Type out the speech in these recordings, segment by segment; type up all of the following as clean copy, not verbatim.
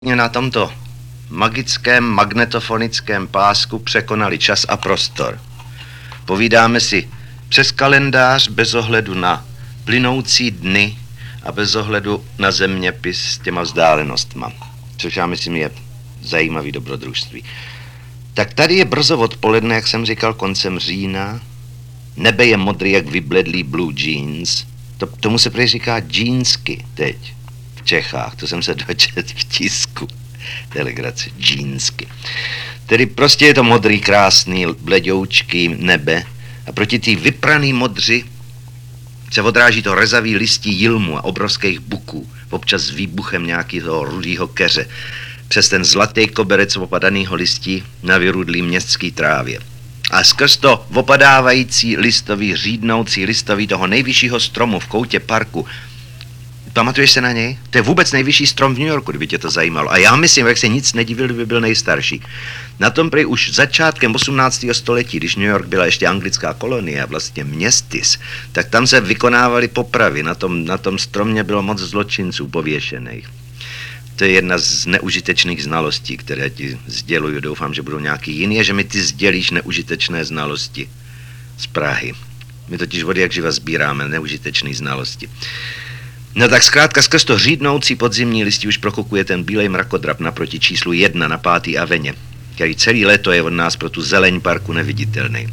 Na tomto magickém magnetofonickém pásku překonali čas a prostor. Povídáme si přes kalendář bez ohledu na plynoucí dny a bez ohledu na zeměpis s těma vzdálenostma, což já myslím je zajímavý dobrodružství. Tak tady je brzo odpoledne, jak jsem říkal, koncem října. Nebe je modrý jak vybledlý blue jeans. Tomu se prý říká džínsky teď v Čechách, to jsem se dočet v tisku. Telegrace, džínsky. Tedy prostě je to modrý, krásný, bledoučký nebe a proti té vypraný modři se odráží to rezavý listí jilmu a obrovských buků, občas s výbuchem nějakého rudýho keře, přes ten zlatý koberec opadanýho listí na vyrudlý městský trávě. A skrz to opadávající listový, řídnoucí listový toho nejvyššího stromu v koutě parku. Pamatuješ se na něj? To je vůbec nejvyšší strom v New Yorku, kdyby tě to zajímalo. A já myslím, jak se nic nedivil, kdyby byl nejstarší. Na tom prý už začátkem 18. století, když New York byla ještě anglická kolonie a vlastně městys, tak tam se vykonávaly popravy. Na tom stromě bylo moc zločinců pověšených. To je jedna z neužitečných znalostí, které ti sděluju. Doufám, že budou nějaký jiný, a že mi ty sdělíš neužitečné znalosti z Prahy. My totiž vody jak živa sbíráme neužitečné znalosti. No tak zkrátka skrz to řídnoucí podzimní listí už prokukuje ten bílej mrakodrap naproti číslu 1 na 5. aveně, který celý léto je od nás pro tu zeleň parku neviditelný.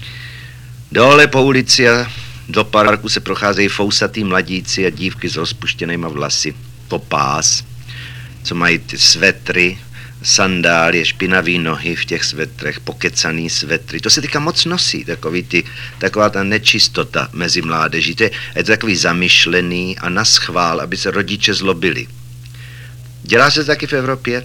Dole po ulici a do parku se procházejí fousatý mladíci a dívky s rozpuštěnýma vlasy po pás, co mají ty svetry, sandálie, špinavý nohy v těch svetrech, pokecaný svetry. To se teďka moc nosí, taková ta nečistota mezi mládeží. Je to takový zamyšlený a naschvál, aby se rodiče zlobili. Dělá se to taky v Evropě?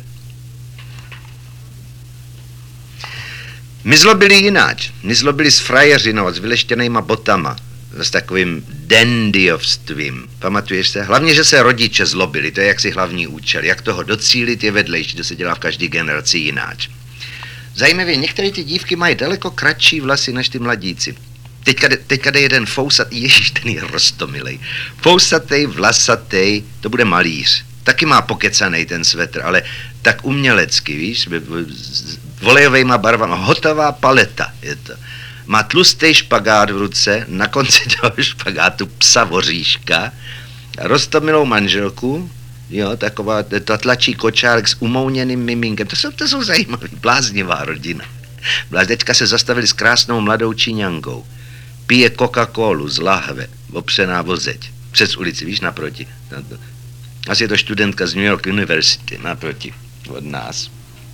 My zlobili jináč. My zlobili s frajeřinou, s vyleštěnýma botama, s takovým dandyovstvím. Pamatuješ se? Hlavně, že se rodiče zlobili, to je jaksi hlavní účel. Jak toho docílit je vedlejší, to se dělá v každé generaci jináč. Zajímavě, některé ty dívky mají daleko kratší vlasy než ty mladíci. Teďka jde jeden fousatý, ježiš, ten je roztomilej. Fousatej, vlasatej, to bude malíř. Taky má pokecanej ten svetr, ale tak umělecky, víš, volejovejma barvama, hotová paleta je to. Má tlustý špagát v ruce, na konci toho špagátu psa voříška, roztomilou manželku, jo, taková, to tlačí kočárek s umouněným miminkem. To jsou zajímavý, bláznivá rodina. Teďka se zastavili s krásnou mladou Číňankou. Pije Coca-Colu z lahve, opřená o zeď, přes ulici, víš, naproti. Asi je to studentka z New York University, naproti od nás.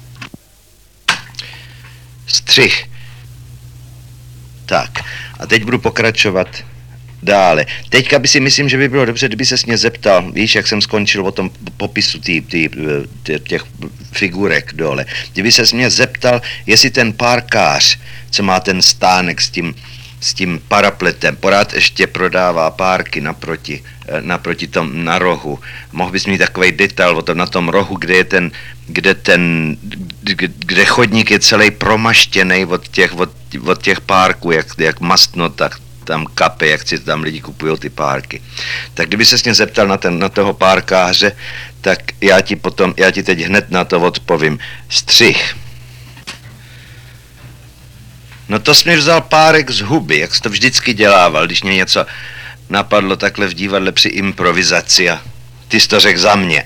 Střih. Tak, a teď budu pokračovat dále. Teďka by si myslím, že by bylo dobře, kdyby ses mě zeptal, víš, jak jsem skončil o tom popisu těch figurek dole. Kdyby ses mě zeptal, jestli ten párkář, co má ten stánek s tím parapletem, pořád ještě prodává párky naproti tom na rohu. Mohl bys mít takovej detail o tom, na tom rohu, kde chodník je celý promaštěnej od těch párků, jak mastno, tak tam kape, jak si tam lidi kupují ty párky. Tak kdyby ses mě zeptal na toho párkáře, tak já ti teď hned na to odpovím. Střih. No to jsi mi vzal párek z huby, jak jsi to vždycky dělával, když mě něco napadlo takhle v divadle při improvizaci a ty jsi to řekl za mě.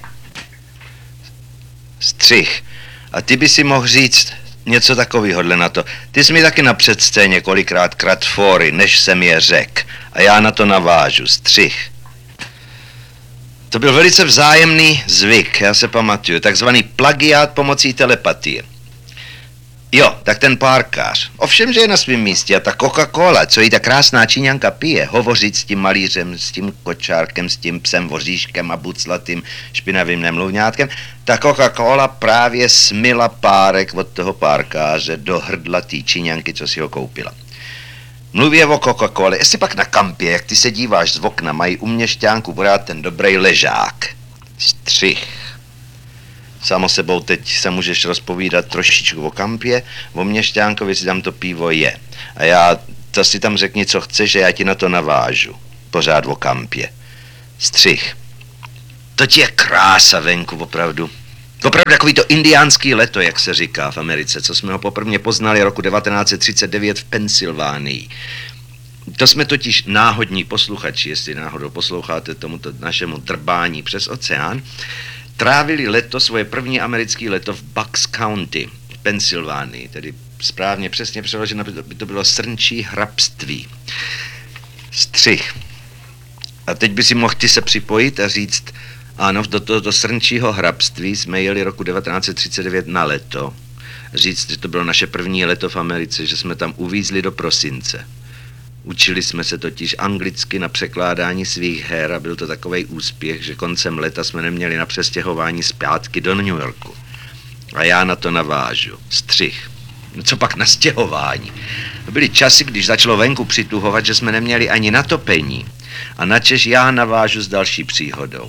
Střih. A ty by si mohl říct něco takovýhodle na to. Ty jsi mi taky na předscéně kolikrát krat fóry, než jsem je řekl. A já na to navážu. Střih. To byl velice vzájemný zvyk, já se pamatuju. Takzvaný plagiát pomocí telepatie. Jo, tak ten párkář. Ovšem, že je na svém místě a ta Coca-Cola, co jí ta krásná Číňanka pije, hovořit s tím malířem, s tím kočárkem, s tím psem voříškem a buclatým špinavým nemluvňátkem, ta Coca-Cola právě smila párek od toho párkáře do hrdla té Číňanky, co si ho koupila. Mluví o Coca-Cole, jestli pak na kampě, jak ty se díváš z okna, mají u měšťánku pořád ten dobrý ležák. Střih. Samo sebou teď se můžeš rozpovídat trošičku o kampě, o měšťánkovi si tam to pivo je. A to si tam řekni, co chceš, a já ti na to navážu. Pořád o kampě. Střih. To ti je krása venku, opravdu. Opravdu takový to indiánský leto, jak se říká v Americe, co jsme ho poprvé poznali roku 1939 v Pensylvánii. To jsme totiž náhodní posluchači, jestli náhodou posloucháte tomuto našemu drbání přes oceán, trávili leto, svoje první americké leto v Bucks County v Pensylvánii, tedy správně přesně přeloženo by to bylo srnčí hrabství. Střih. A teď by si mohl ty se připojit a říct, ano, do srnčího hrabství jsme jeli roku 1939 na leto. Říct, že to bylo naše první leto v Americe, že jsme tam uvízli do prosince. Učili jsme se totiž anglicky na překládání svých her a byl to takovej úspěch, že koncem leta jsme neměli na přestěhování zpátky do New Yorku. A já na to navážu. Střih. No co pak na stěhování? Byly časy, když začalo venku přituhovat, že jsme neměli ani na topení. A načež já navážu s další příhodou.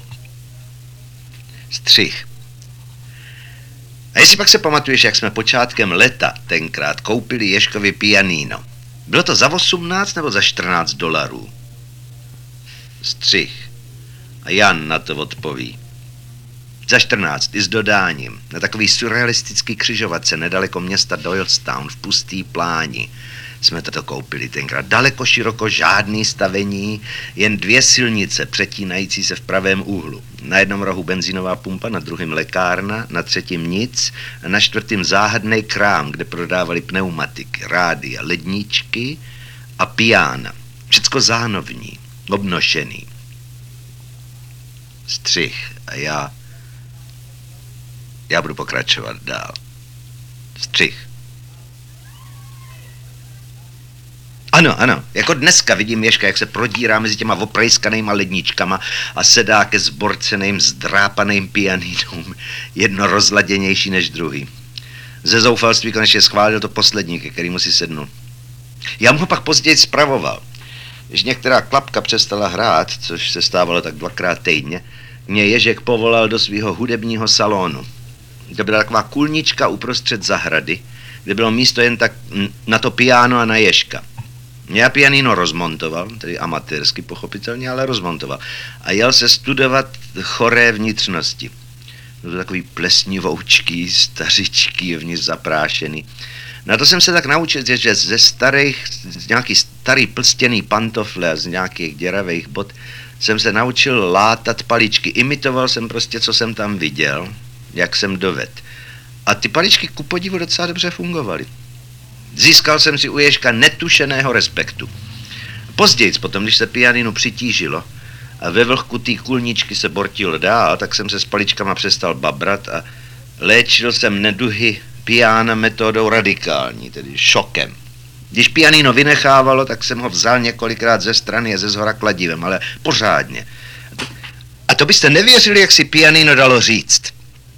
Střih. A jestli pak se pamatuješ, jak jsme počátkem leta tenkrát koupili Ježkovi pianino. Bylo to za 18 nebo za 14 dolarů? Střih. A Jan na to odpoví. Za 14 i s dodáním. Na takový surrealistický křižovatce nedaleko města Doylestown v pustý pláni jsme to koupili tenkrát. Daleko široko žádný stavení, jen 2 silnice přetínající se v pravém úhlu. Na jednom rohu benzínová pumpa, na druhém lékárna, na třetím nic a na čtvrtém záhadný krám, kde prodávali pneumatiky, rádia, ledničky a piána. Všecko zánovní, obnošený. Střih a já budu pokračovat dál. Střih. Ano, jako dneska vidím Ježka, jak se prodírá mezi těma oprejskanýma ledničkama a sedá ke zborceným, zdrápaným pianinům, jedno rozladěnější než druhý. Ze zoufalství konečně schválil to poslední, ke kterému si sednul. Já mu ho pak později spravoval. Když některá klapka přestala hrát, což se stávalo tak 2krát týdně, mě Ježek povolal do svého hudebního salonu. To byla taková kulnička uprostřed zahrady, kde bylo místo jen tak na to piano a na Ježka. Já pianino rozmontoval, tedy amatérsky pochopitelně, ale rozmontoval. A jel se studovat choré vnitřnosti. Byly takový plesnivoučký, stařičký, vnitř zaprášený. Na to jsem se tak naučil, že z nějaký starý plstěný pantofle a z nějakých děravých bot jsem se naučil látat paličky. Imitoval jsem prostě, co jsem tam viděl, jak jsem doved. A ty paličky ku podivu docela dobře fungovaly. Získal jsem si u Ježka netušeného respektu. Později potom, když se pianinu přitížilo a ve vlhku té kulničky se bortil dál, tak jsem se s paličkama přestal babrat a léčil jsem neduhy piana metodou radikální, tedy šokem. Když pianino vynechávalo, tak jsem ho vzal několikrát ze strany a ze zhora kladivem, ale pořádně. A to byste nevěřili, jak si pianino dalo říct.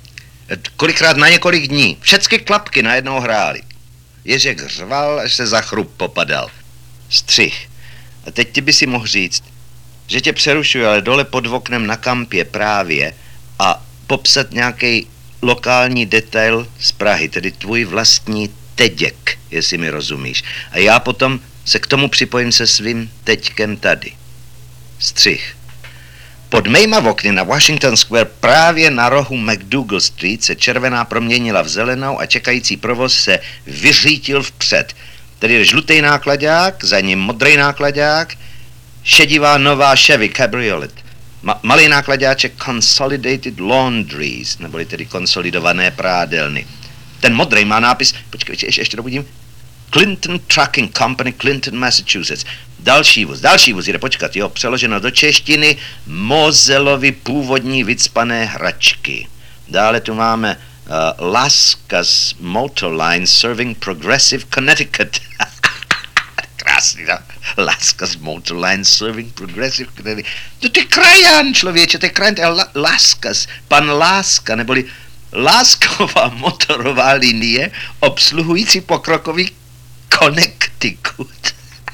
Kolikrát na několik dní. Všechny klapky najednou hrály. Ježek řval, až se za chrup popadal. Střih. A teď ty by si mohl říct, že tě přerušuji, ale dole pod oknem na kampě právě a popsat nějaký lokální detail z Prahy, tedy tvůj vlastní teděk, jestli mi rozumíš. A já potom se k tomu připojím se svým teďkem tady. Střih. Pod mýma okny na Washington Square právě na rohu McDougal Street se červená proměnila v zelenou a čekající provoz se vyřítil vpřed. Tedy žlutý nákladák, za ním modrý nákladák, šedivá nová Chevy Cabriolet. Malý nákladáček Consolidated Laundries, neboli tedy konsolidované prádelny. Ten modrý má nápis, počkej, ještě dobudím, Clinton Trucking Company, Clinton, Massachusetts. Další vůz, jde počkat, jo, přeloženo do češtiny, Mozelovi původní vycpané hračky. Dále tu máme Laskas Motorline serving Progressive Connecticut. Krásný, no? Laskas Motorline serving Progressive Connecticut. To je krajan, člověče, to je krajan, to je Laskas, pan Láska, neboli Lásková motorová linie obsluhující pokrokový Connecticut.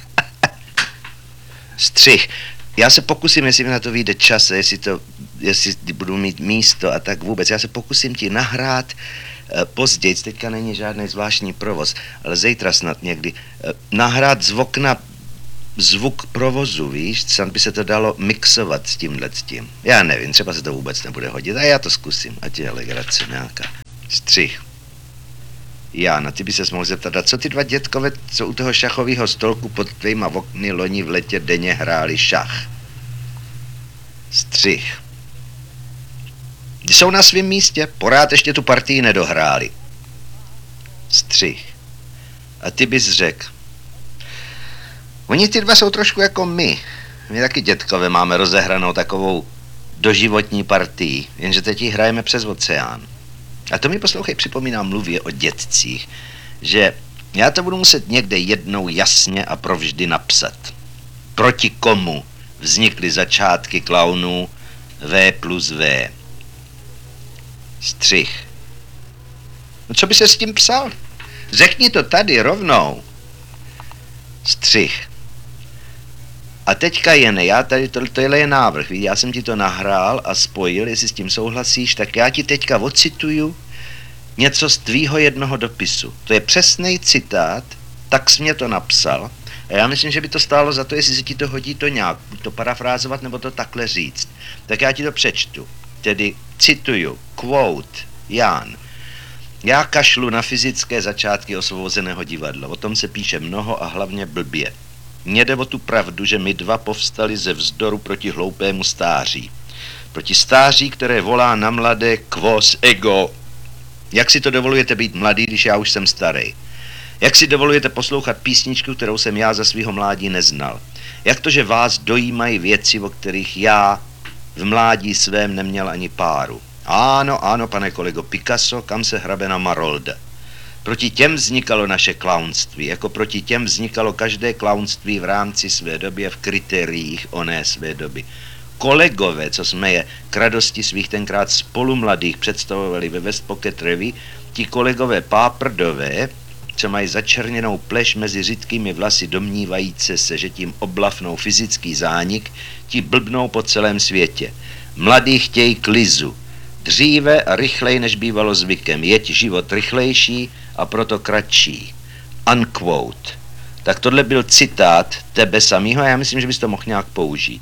Střih. Já se pokusím, jestli mi na to vyjde čas, jestli budu mít místo a tak vůbec. Já se pokusím ti nahrát později, teďka není žádný zvláštní provoz, ale zítra snad někdy, nahrát z okna zvuk provozu, víš, snad by se to dalo mixovat s tímhletím. Já nevím, třeba se to vůbec nebude hodit, a já to zkusím, ať je legrace nějaká. Střih. Jána, ty by ses mohl zeptat, a co ty dva dětkové, co u toho šachového stolku pod tvýma okny loni v letě denně hráli šach? Střih. Jsou na svém místě, pořád ještě tu partii nedohráli. Střih. A ty bys řekl, oni ty dva jsou trošku jako my. My taky dětkové máme rozehranou takovou doživotní partii, jenže teď ji hrajeme přes oceán. A to mi, poslouchej, připomíná mluvě o dětcích, že já to budu muset někde jednou jasně a provždy napsat. Proti komu vznikly začátky klaunů V+V. Střih. No co by se s tím psal? Řekni to tady rovnou. Střih. A teďka jen, já tady, tohle je návrh, já jsem ti to nahrál a spojil, jestli s tím souhlasíš, tak já ti teďka ocituju něco z tvýho jednoho dopisu. To je přesný citát, tak jsi mě to napsal a já myslím, že by to stálo za to, jestli se ti to hodí to nějak, to parafrázovat nebo to takhle říct. Tak já ti to přečtu, tedy cituju, quote, Jan. Já kašlu na fyzické začátky osvobozeného divadla, o tom se píše mnoho a hlavně blbě. Mně jde o tu pravdu, že my dva povstali ze vzdoru proti hloupému stáří. Proti stáří, které volá na mladé quos ego. Jak si to dovolujete být mladý, když já už jsem starý? Jak si dovolujete poslouchat písničku, kterou jsem já za svého mládí neznal? Jak to, že vás dojímají věci, o kterých já v mládí svém neměl ani páru? Ano, pane kolego, Picasso, kam se hrabe na Marolda. Proti těm vznikalo naše klaunství, jako proti těm vznikalo každé klaunství v rámci své doby a v kritériích oné své doby. Kolegové, co jsme je k radosti svých tenkrát spolumladých představovali ve West Pocket Revue, ti kolegové páprdové, co mají začerněnou pleš mezi řidkými vlasy domnívajíce se, že tím oblafnou fyzický zánik, ti blbnou po celém světě. Mladí chtějí klizu. Dříve a rychleji, než bývalo zvykem, jeď život rychlejší a proto kratší. Unquote. Tak tohle byl citát tebe samýho a já myslím, že bys to mohl nějak použít.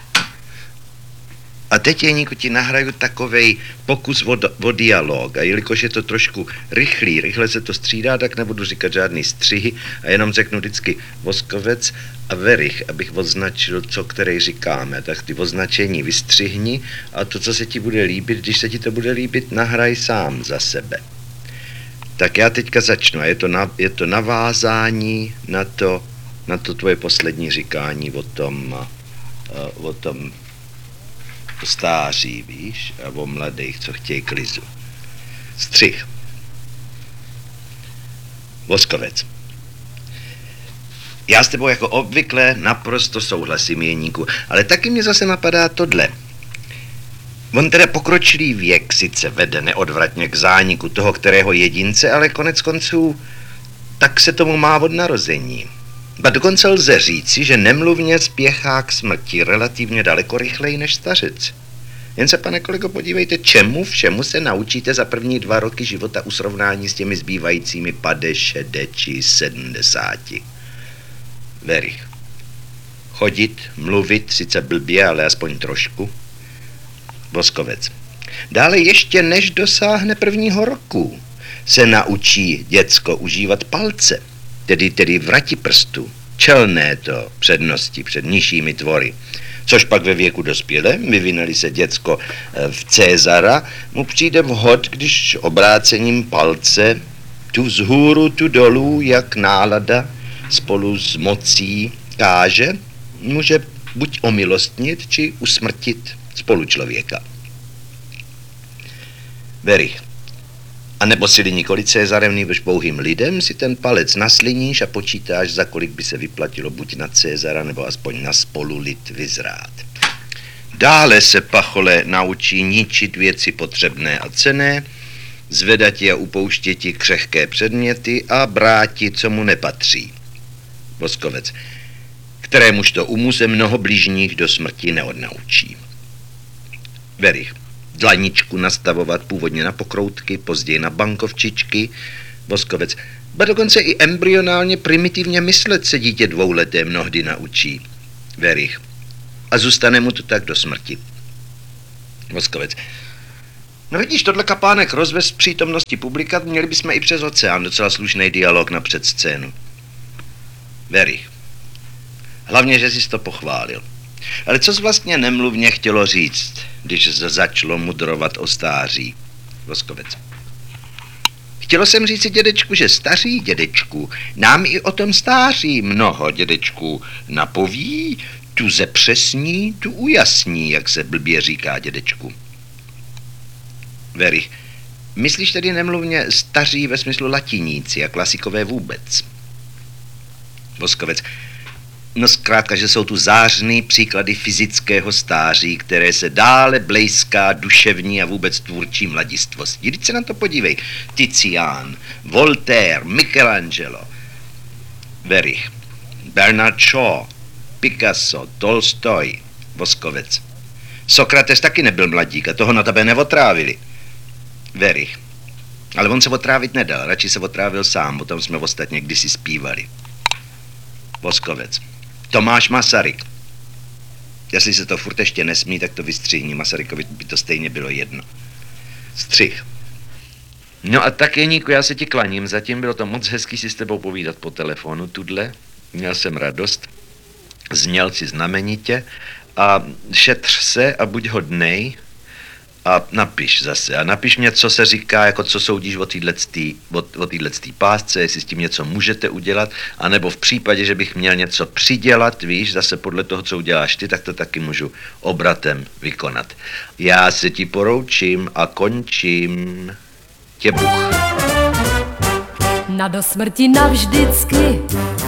A teď, Jeníku, ti nahraju takovej pokus o dialog. A jelikož je to trošku rychle se to střídá, tak nebudu říkat žádný střihy a jenom řeknu vždycky Voskovec a Verich, abych označil, co který říkáme. Tak ty označení vystřihni a to, co se ti bude líbit, když se ti to bude líbit, nahraj sám za sebe. Tak já teďka začnu a je to navázání na to tvoje poslední říkání o tom stáří, víš, a o mladých, co chtějí klizu. Střih. Voskovec. Já s tebou jako obvykle naprosto souhlasím, Jeníku, ale taky mě zase napadá tohle. On teda pokročilý věk sice vede neodvratně k zániku toho, kterého jedince, ale konec konců tak se tomu má od narození. Ba dokonce lze říci, že nemluvně spěchá k smrti relativně daleko rychleji než stařec. Jen se, pane kolego, podívejte, čemu všemu se naučíte za první 2 roky života u srovnání s těmi zbývajícími 50, 60 či 70. Verich. Chodit, mluvit, sice blbě, ale aspoň trošku. Voskovec. Dále ještě než dosáhne 1. roku, se naučí děcko užívat palce, tedy vrati prstu, čelné to přednosti před nižšími tvory. Což pak ve věku dospělém, vyvinuli se děcko v Cezara, mu přijde vhod, když obrácením palce tu vzhůru, tu dolů, jak nálada spolu s mocí káže, může buď omilostnit, či usmrtit spolučlověka. Verich. A nebo si nikoli Cezarem, nýbrž pouhým lidem si ten palec nasliníš a počítáš, za kolik by se vyplatilo buď na Cezara, nebo aspoň na spolulid vyzrát. Dále se pachole naučí ničit věci potřebné a cenné, zvedati a upouštěti křehké předměty a bráti, co mu nepatří. Voskovec. Kterémuž to umu se mnoho bližních do smrti neodnaučí. Verich. Dlaničku nastavovat původně na pokroutky, později na bankovčičky, Voskovec. Ba dokonce i embryonálně primitivně myslet se dítě dvouleté mnohdy naučí. Werich. A zůstane mu to tak do smrti. Voskovec. No vidíš, tohle kapánek rozvez v přítomnosti publika, měli bychom i přes oceán docela slušný dialog na předscénu. Werich. Hlavně, že jsi to pochválil. Ale co jsi vlastně nemluvně chtělo říct, když začalo mudrovat o stáří? Voskovec. Chtělo jsem říct dědečku, že staří dědečku nám i o tom stáří mnoho dědečku napoví, tu zepřesní, tu ujasní, jak se blbě říká dědečku. Werich. Myslíš tedy nemluvně staří ve smyslu latiníci a klasikové vůbec? Voskovec. No zkrátka, že jsou tu zářný příklady fyzického stáří, které se dále blejská duševní a vůbec tvůrčí mladistvosti. Vždyť se na to podívej. Tizian, Voltaire, Michelangelo, Werich, Bernard Shaw, Picasso, Tolstoj, Voskovec. Sokrates taky nebyl mladík a toho na tebe neotrávili. Werich. Ale on se otrávit nedal, radši se otrávil sám, o tom jsme ostatně kdysi zpívali. Voskovec. Tomáš Masaryk. Jestli se to furt ještě nesmí, tak to vystřihni. Masarykovi by to stejně bylo jedno. Střih. No a tak, Jeníku, já se ti klaním. Zatím bylo to moc hezký si s tebou povídat po telefonu tudle. Měl jsem radost. Zněl si znamenitě. A šetř se a buď hodnej. A napiš zase. A napiš mě, co se říká, jako co soudíš o této pásce, jestli s tím něco můžete udělat, anebo v případě, že bych měl něco přidělat, víš, zase podle toho, co uděláš ty, tak to taky můžu obratem vykonat. Já se ti poroučím a končím. Tě Bůh. Na do smrti navždycky